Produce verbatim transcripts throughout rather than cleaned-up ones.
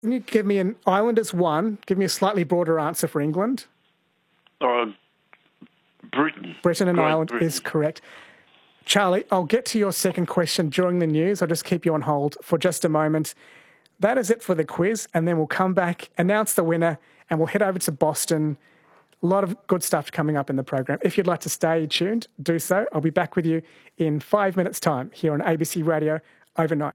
Can you give me an island as one? Give me a slightly broader answer for England. Uh, Britain. Britain and Great Ireland Britain. is correct. Charlie, I'll get to your second question during the news. I'll just keep you on hold for just a moment. That is it for the quiz, and then we'll come back, announce the winner, and we'll head over to Boston. A lot of good stuff coming up in the program. If you'd like to stay tuned, do so. I'll be back with you in five minutes' time here on A B C Radio Overnight.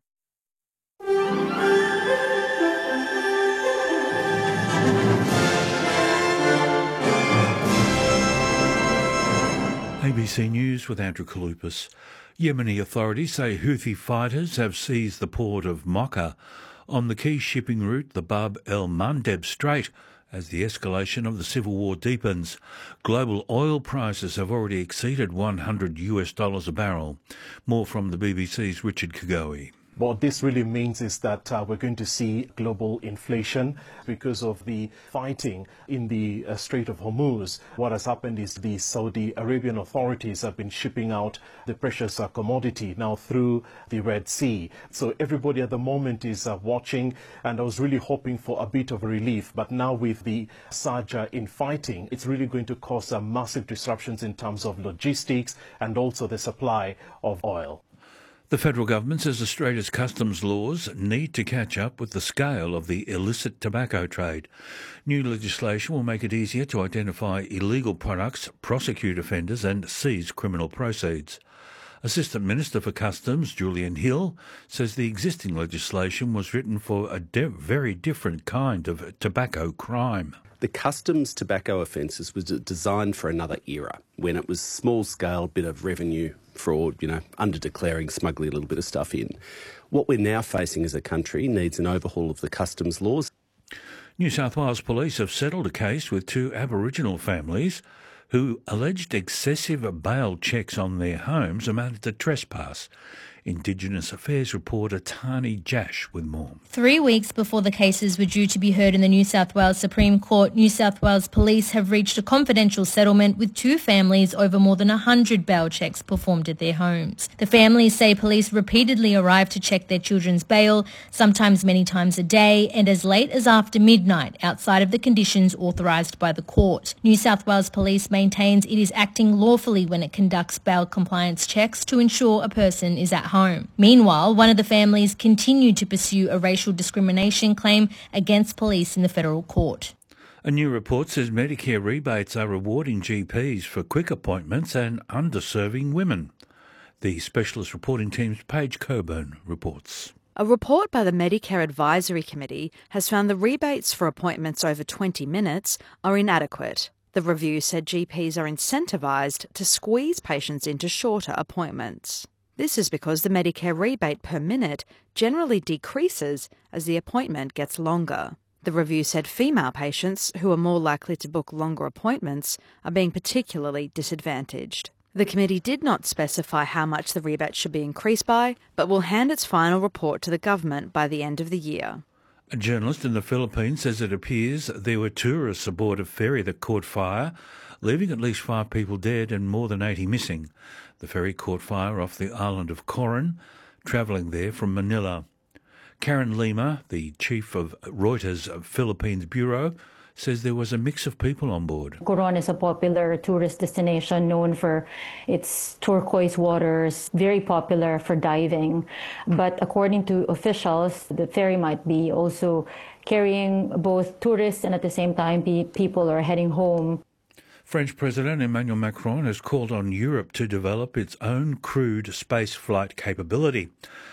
A B C News with Andrew Kalupas. Yemeni authorities say Houthi fighters have seized the port of Mocha on the key shipping route, the Bab el-Mandeb Strait, as the escalation of the civil war deepens. Global oil prices have already exceeded one hundred US dollars a barrel. More from the B B C's Richard Kagoi. What this really means is that uh, we're going to see global inflation because of the fighting in the uh, Strait of Hormuz. What has happened is the Saudi Arabian authorities have been shipping out the precious uh, commodity now through the Red Sea. So everybody at the moment is uh, watching, and I was really hoping for a bit of relief. But now with the surge uh, in fighting, it's really going to cause uh, massive disruptions in terms of logistics and also the supply of oil. The federal government says Australia's customs laws need to catch up with the scale of the illicit tobacco trade. New legislation will make it easier to identify illegal products, prosecute offenders and seize criminal proceeds. Assistant Minister for Customs, Julian Hill, says the existing legislation was written for a de- very different kind of tobacco crime. The customs tobacco offences was designed for another era, when it was small-scale bit of revenue fraud, you know, under-declaring, smuggling a little bit of stuff in. What we're now facing as a country needs an overhaul of the customs laws. New South Wales police have settled a case with two Aboriginal families who alleged excessive bail checks on their homes amounted to trespass. Indigenous Affairs reporter Tani Jash with more. Three weeks before the cases were due to be heard in the New South Wales Supreme Court, New South Wales Police have reached a confidential settlement with two families over more than one hundred bail checks performed at their homes. The families say police repeatedly arrive to check their children's bail, sometimes many times a day, and as late as after midnight, outside of the conditions authorised by the court. New South Wales Police maintains it is acting lawfully when it conducts bail compliance checks to ensure a person is at home. Home. Meanwhile, one of the families continued to pursue a racial discrimination claim against police in the federal court. A new report says Medicare rebates are rewarding G Ps for quick appointments and underserving women. The Specialist Reporting Team's Paige Coburn reports. A report by the Medicare Advisory Committee has found the rebates for appointments over twenty minutes are inadequate. The review said G Ps are incentivised to squeeze patients into shorter appointments. This is because the Medicare rebate per minute generally decreases as the appointment gets longer. The review said female patients, who are more likely to book longer appointments, are being particularly disadvantaged. The committee did not specify how much the rebate should be increased by, but will hand its final report to the government by the end of the year. A journalist in the Philippines says it appears there were tourists aboard a ferry that caught fire, leaving at least five people dead and more than eighty missing. The ferry caught fire off the island of Coron, travelling there from Manila. Karen Lima, the chief of Reuters Philippines Bureau, says there was a mix of people on board. Coron is a popular tourist destination known for its turquoise waters, very popular for diving. But according to officials, the ferry might be also carrying both tourists and at the same time people are heading home. French President Emmanuel Macron has called on Europe to develop its own crewed space flight capability.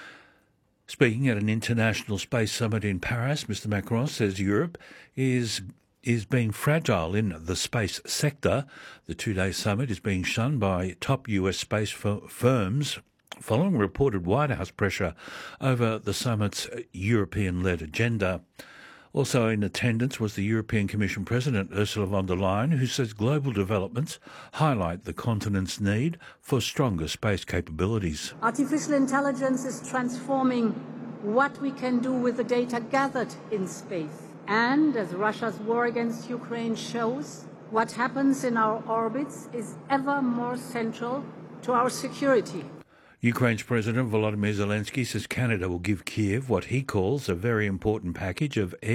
Speaking at an international space summit in Paris, Mister Macron says Europe is is being fragile in the space sector. The two-day summit is being shunned by top U S space firms following reported White House pressure over the summit's European-led agenda. Also in attendance was the European Commission President Ursula von der Leyen, who says global developments highlight the continent's need for stronger space capabilities. Artificial intelligence is transforming what we can do with the data gathered in space. And as Russia's war against Ukraine shows, what happens in our orbits is ever more central to our security. Ukraine's President Volodymyr Zelensky says Canada will give Kyiv what he calls a very important package of